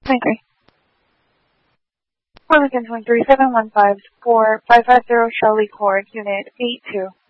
I agree. Arlington 23715 for 550 Shelley Court, Unit 82.